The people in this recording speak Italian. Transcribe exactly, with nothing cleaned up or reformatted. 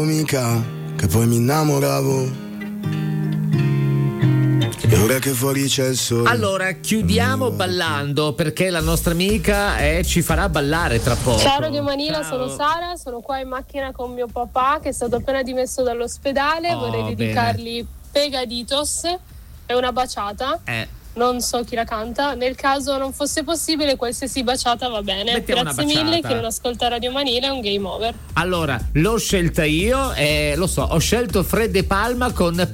Mica, che poi mi innamoravo. E ora che fuori c'è il sole. Allora, chiudiamo ballando perché la nostra amica eh, ci farà ballare tra poco. Ciao Radio Manila, Ciao. sono Sara, sono qua in macchina con mio papà che è stato appena dimesso dall'ospedale. Oh, vorrei dedicargli Pegaditos e una baciata. Eh. Non so chi la canta, nel caso non fosse possibile qualsiasi baciata va bene. Mettiamo Grazie una baciata. mille, chi non ascolta Radio Manila è un game over. Allora, l'ho scelta io e lo so, ho scelto Fred De Palma con